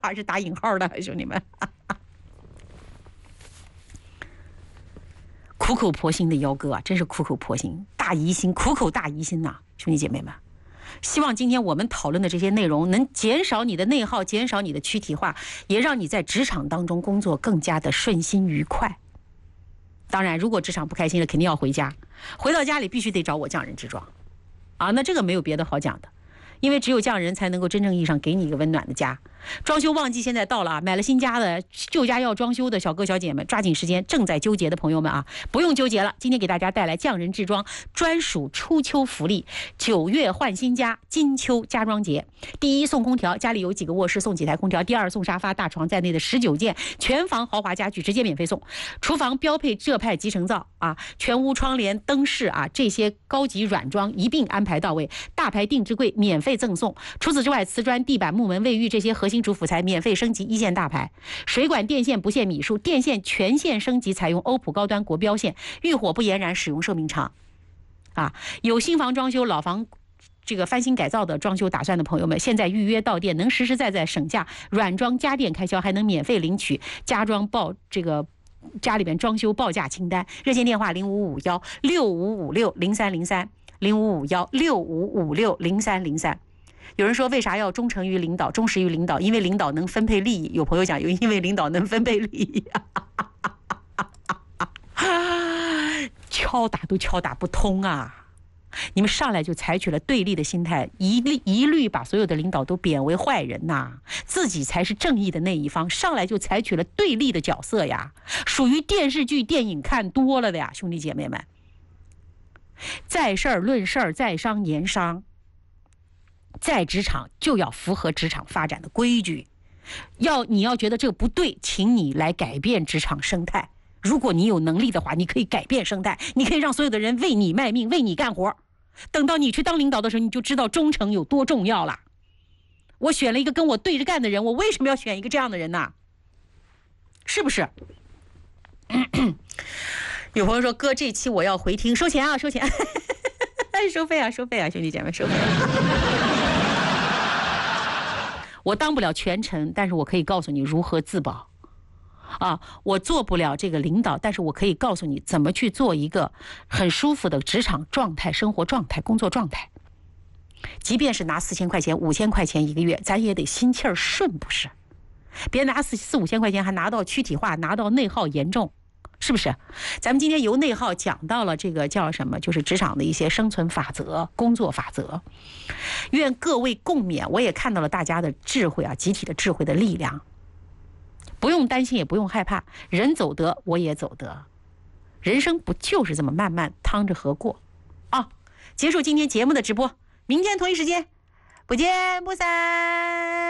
还是打引号的，兄弟们。苦口婆心的幺哥啊，真是苦口婆心，大疑心，苦口大疑心呐，兄弟姐妹们。希望今天我们讨论的这些内容能减少你的内耗，减少你的躯体化，也让你在职场当中工作更加的顺心愉快。当然，如果职场不开心了，肯定要回家，回到家里必须得找我匠人之装啊，那这个没有别的好讲的。因为只有匠人才能够真正意义上给你一个温暖的家。装修旺季现在到了啊，买了新家的旧家要装修的小哥小姐们，抓紧时间，正在纠结的朋友们啊，不用纠结了。今天给大家带来匠人制装专属初秋福利，9月换新家，金秋家装节。第一送空调，家里有几个卧室送几台空调；第二送沙发、大床在内的19件全房豪华家具直接免费送。厨房标配浙派集成灶啊，全屋窗帘、灯饰啊，这些高级软装一并安排到位。大牌定制柜免费赠送。除此之外，瓷砖、地板、木门、卫浴这些核心主辅材免费升级1线大牌。水管电线不限米数，电线全线升级，采用欧普高端国标线，遇火不延燃，使用寿命长。啊，有新房装修、老房这个翻新改造的装修打算的朋友们，现在预约到店能实实在在省价，软装家电开销还能免费领取家装家里边装修报价清单。热线电话055165560303。055165560303。有人说为啥要忠诚于领导、忠实于领导？因为领导能分配利益。有朋友讲，因为领导能分配利益。敲打都敲打不通啊！你们上来就采取了对立的心态，一律把所有的领导都贬为坏人呐，自己才是正义的那一方，上来就采取了对立的角色呀，属于电视剧、电影看多了的呀，兄弟姐妹们。在事儿论事儿，在商言商，在职场就要符合职场发展的规矩。你要觉得这个不对，请你来改变职场生态。如果你有能力的话，你可以改变生态，你可以让所有的人为你卖命，为你干活。等到你去当领导的时候，你就知道忠诚有多重要了。我选了一个跟我对着干的人，我为什么要选一个这样的人呢？是不是？有朋友说，哥，这期我要回听，收钱啊，收钱。收费啊，收费啊，兄弟姐妹，收费。我当不了权臣，但是我可以告诉你如何自保。啊，我做不了这个领导，但是我可以告诉你怎么去做一个很舒服的职场状态、生活状态、工作状态。即便是拿4000块钱、5000块钱一个月，咱也得心气儿顺，不是？别拿4、5千块钱还拿到躯体化，拿到内耗严重。是不是？咱们今天由内耗讲到了这个叫什么，就是职场的一些生存法则、工作法则。愿各位共勉，我也看到了大家的智慧啊，集体的智慧的力量。不用担心，也不用害怕，人走得，我也走得。人生不就是这么慢慢趟着河过啊？结束今天节目的直播，明天同一时间不见不散。